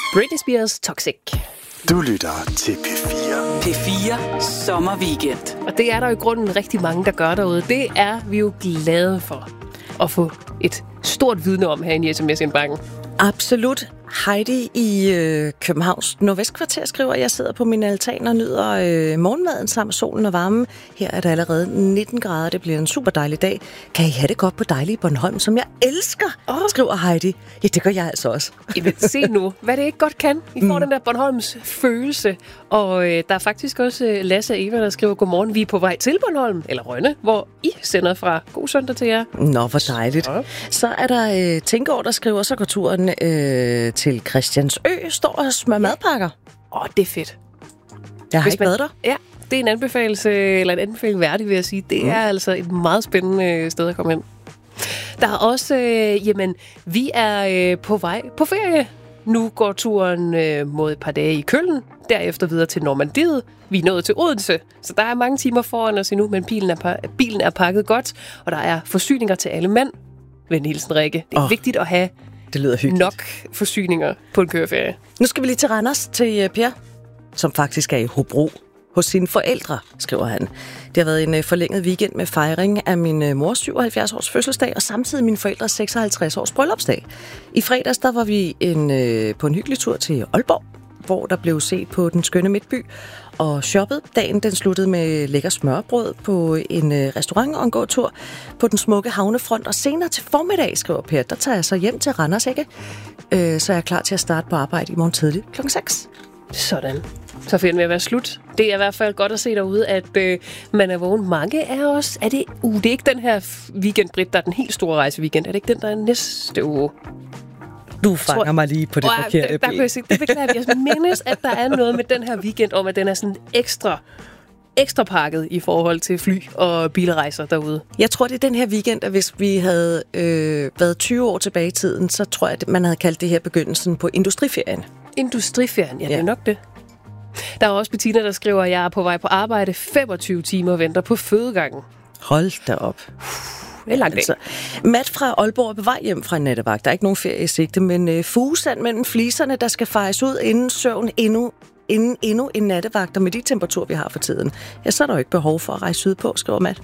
Britney Spears Toxic. Du lytter til P4. P4 Sommerweekend. Og det er der jo i grunden rigtig mange, der gør derude. Det er vi jo glade for at få et stort vidne om herinde i SMS-indbakken. Absolut. Heidi i Københavns Nordvestkvarter skriver, at jeg sidder på min altan og nyder morgenmaden sammen med solen og varmen. Her er det allerede 19 grader. Det bliver en super dejlig dag. Kan I have det godt på dejlige Bornholm, som jeg elsker, skriver Heidi. Ja, det gør jeg altså også. Jamen, se nu, hvad det ikke godt kan. I får den der Bornholms følelse. Og der er faktisk også Lasse og Eva, der skriver, godmorgen, vi er på vej til Bornholm, eller Rønne, hvor I sender fra. God søndag til jer. Nå, hvor dejligt. Ja. Så er der Tænkeår, der skriver, så går turen til Christiansø, står og smør madpakker. Det er fedt. Jeg har ikke været der. Ja, det er en anbefaling værdig, vil jeg sige. Det er altså et meget spændende sted at komme hen. Der er også, vi er på vej på ferie. Nu går turen mod et par dage i Køln, derefter videre til Normandiet. Vi er nået til Odense, så der er mange timer foran os endnu, men bilen er pakket godt, og der er forsyninger til alle mand. Ven hilsen, Rikke. Det er vigtigt at have det lyder hyggeligt. Nok forsyninger på en køreferie. Nu skal vi lige til Randers, til Per, som faktisk er i Hobro hos sine forældre, skriver han. Det har været en forlænget weekend med fejring af min mors 77-års fødselsdag, og samtidig min forældres 56-års bryllupsdag. I fredags der var vi på en hyggelig tur til Aalborg, hvor der blev set på den skønne midtby og shoppet. Dagen den sluttede med lækker smørbrød på en restaurant og en gåtur på den smukke havnefront. Og senere til formiddag, skriver Per, der tager jeg så hjem til Randers, ikke? Så jeg er klar til at starte på arbejde i morgen tidlig kl. 6. Sådan. Så finder vi at være slut. Det er i hvert fald godt at se derude, at man er vågen. Mange af os. Det er ikke den her weekend, Britt, der er den helt store rejseweekend. Er det ikke den, der er næste uge? Du fanger mig lige på det forkerte ben. Det beklager jeg. Jeg mindes, at der er noget med den her weekend om, at den er sådan ekstra pakket i forhold til fly og bilrejser derude. Jeg tror, det er den her weekend, at hvis vi havde været 20 år tilbage i tiden, så tror jeg, at man havde kaldt det her begyndelsen på industriferien. Industriferien, ja, det er nok det. Der er også Bettina, der skriver, at jeg er på vej på arbejde 25 timer og venter på fødegangen. Hold da op. Det er langt altså. Matt fra Aalborg er på vej hjem fra en nattevagt. Der er ikke nogen ferie i sigte, men fugesand mellem fliserne, der skal fejes ud inden søvn endnu en nattevagt. Og med de temperaturer, vi har for tiden, ja, så er der jo ikke behov for at rejse sydpå, skriver Matt.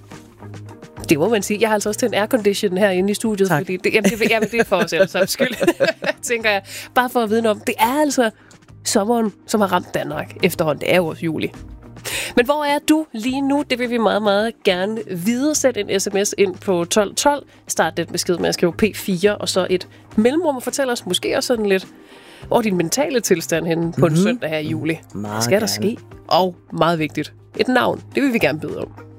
Det må man sige. Jeg har altså også til en aircondition herinde i studiet, tak. Fordi det er for os alle sammen skyld, tænker jeg. Bare for at vide om, det er altså sommeren, som har ramt Danmark efterhånden. Det er jo også juli. Men hvor er du lige nu? Det vil vi meget, meget gerne vide. Sæt en sms ind på 1212. Start den besked med at skrive P4, og så et mellemrum og fortæl os måske også sådan lidt, hvor din mentale tilstand henne på en søndag her i juli. Hvad skal der ske? Og meget vigtigt, et navn. Det vil vi gerne byde om.